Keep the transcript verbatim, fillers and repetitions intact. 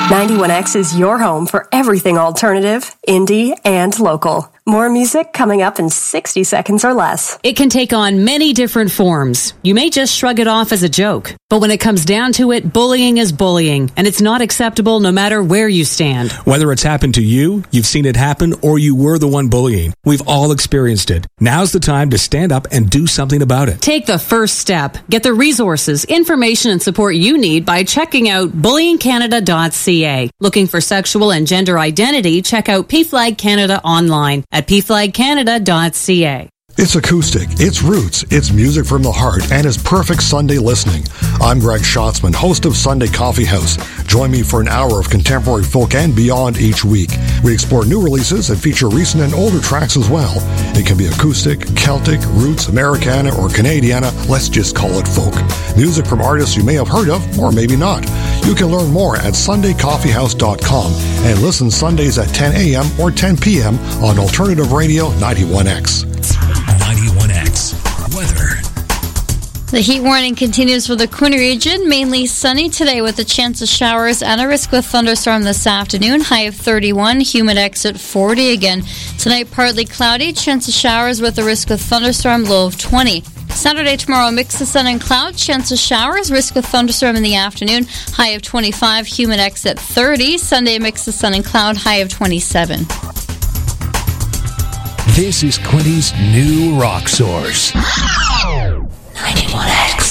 ninety-one X is your home for everything alternative, indie, and local. More music coming up in sixty seconds or less. It can take on many different forms. You may just shrug it off as a joke. But when it comes down to it, bullying is bullying, and it's not acceptable no matter where you stand. Whether it's happened to you, you've seen it happen, or you were the one bullying, we've all experienced it. Now's the time to stand up and do something about it. Take the first step. Get the resources, information, and support you need by checking out bullying canada dot c a. Looking for sexual and gender identity, check out P Flag Canada online at p flag canada dot c a. It's acoustic, it's roots, it's music from the heart, and it's perfect Sunday listening. I'm Greg Schatzman, host of Sunday Coffee House. Join me for an hour of contemporary folk and beyond each week. We explore new releases and feature recent and older tracks as well. It can be acoustic, Celtic, roots, Americana, or Canadiana. Let's just call it folk. Music from artists you may have heard of, or maybe not. You can learn more at sunday coffee house dot com and listen Sundays at ten a.m. or ten p.m. on Alternative Radio ninety-one X. ninety-one X weather. The heat warning continues for the Queen region. Mainly sunny today with a chance of showers and a risk of thunderstorm this afternoon. High of thirty-one, humid X at forty again. Tonight partly cloudy, chance of showers with a risk of thunderstorm, low of twenty. Saturday, tomorrow, mix of sun and cloud, chance of showers, risk of thunderstorm in the afternoon, high of twenty-five, humid X at thirty. Sunday, mix of sun and cloud, high of twenty-seven. This is Quinty's new rock source. ninety-one X.